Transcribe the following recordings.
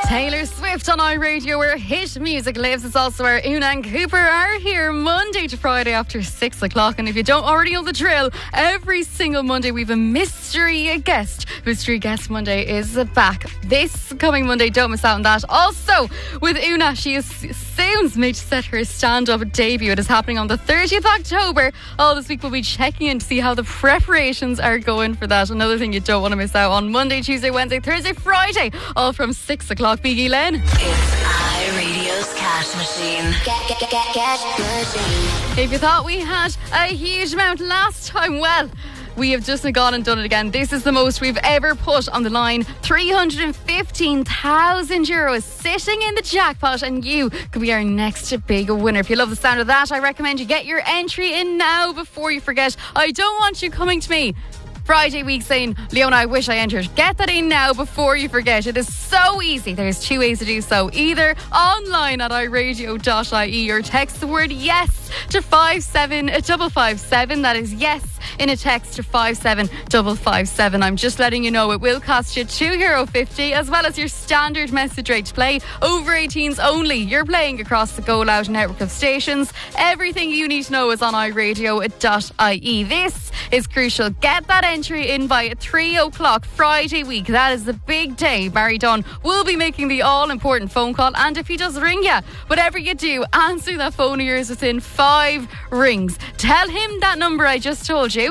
Taylor Swift on iRadio, where hit music lives. It's also where Una and Cooper are here Monday to Friday after 6 o'clock. And if you don't already know the drill, every single Monday we have a mystery guest. Mystery Guest Monday is back this coming Monday. Don't miss out on that. Also, with Una, she is soon made to set her stand-up debut. It is happening on the 30th of October. All this week we'll be checking in to see how the preparations are going for that. Another thing you don't want to miss out on Monday, Tuesday, Wednesday, Thursday, Friday, all from 6 o'clock. Biggie Len. It's iRadio's cash machine. Cash machine. If you thought we had a huge amount last time, well, we have just gone and done it again. This is the most we've ever put on the line. €315,000 sitting in the jackpot, and you could be our next big winner. If you love the sound of that, I recommend you get your entry in now before you forget. I don't want you coming to me Friday week saying, Leona, I wish I entered. Get that in now before you forget. It is so easy. There's two ways to do so. Either online at iRadio.ie or text the word yes to 57557. That is yes in a text to 57557. I'm just letting you know it will cost you €2.50 as well as your standard message rate to play. Over 18s only. You're playing across the Go Loud network of stations. Everything you need to know is on iRadio.ie. This is crucial. Get that entry in by 3 o'clock Friday week. That is the big day. Barry Dunn will be making the all-important phone call, and if he does ring you, whatever you do, answer that phone of yours within 5 rings. Tell him that number I just told you,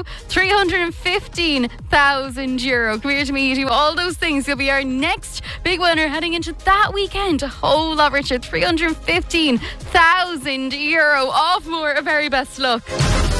€315,000. Come here to me, you do all those things. You'll be our next big winner heading into that weekend. A whole lot richer. €315,000. Off more. Very best luck.